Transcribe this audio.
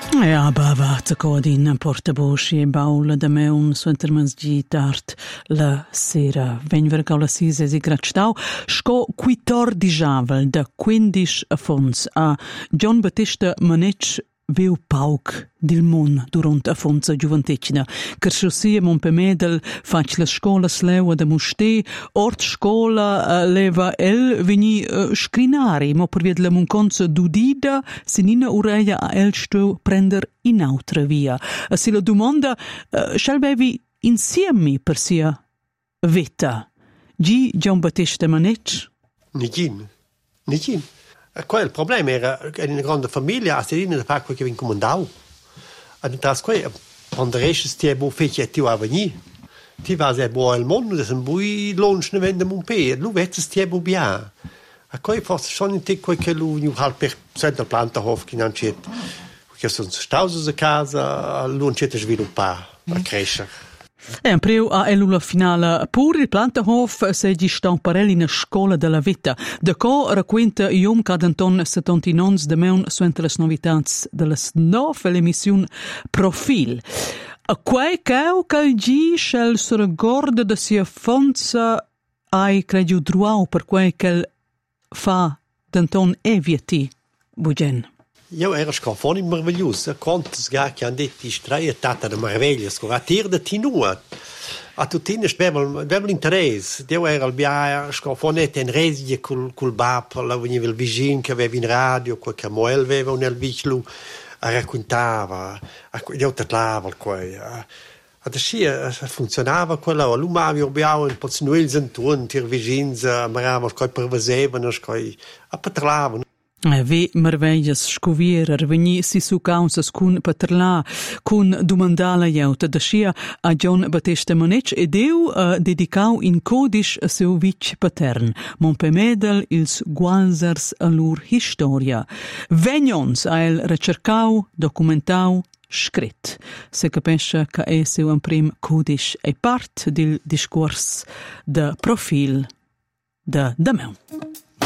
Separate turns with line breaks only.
Ja, bava, zacodin portaboshi e baula da me un suentermans gi tard la sera. Venver la sise si gractau, sco 14 avel da 15 affons a John Battista Manec viu pauc dil mon durant a fonza giuventecina. Carciossia Montpemedel fac la scola sleua da Musté, ort scola leva el veni scrinari, mo per via la munconza d'udida, sinina ureia a el sto prender in altra via. Si la domanda, scelvevi insieme per sia veta, G. John Battista Manec?
Nigin. Qua il problema era che in una grande famiglia a sedina da parte che vin comandau. E tras qua quando restes ti bo fece ti a venir. Ti vas a bo al mondo, das un bui lunch ne vende mon pe, lu vetes ti bo bia. A qua forse schon in te che lu nu halt per center planta hof che non c'è. Che sono stausos a casa, lu c'è sviluppa, a crescere.
In priu a elula finale pur il Plantenhof segi stan parelli na scola della vita. De co racquenta iom cadanton 79 de meun suente les novitats de les nove l'emission Profil. A quai cau cal gi schel se recorda de sia fonza ai crediu druau per quai cal fa danton evieti bugen.
Io era scofoni meraviglioso, quantos ga che han detto straia tata de maravillas, con a tir de tinua. A tutti bevel interesse. Io era al bia scofone ten resie col bap, la veniva il vicino che aveva in radio, quel che Moel aveva nel viclu, a raccontava, io tatlava qua. Adesso funzionava quella, l'umavi abbiamo un po' di sentuon, tir vicins, marava coi pervasevano, coi a patravano.
Ve merveglias scovier reveni si su caunsas cun paterla cun dumandala jeuta da scia a John Battista Manec ed eu dedicau in codish a seu vic patern Montpemedel ils gualzers a lur historia venions a el recercau documentau scrit se capisce che è seu un prim codish e part del discurs de profil de meu.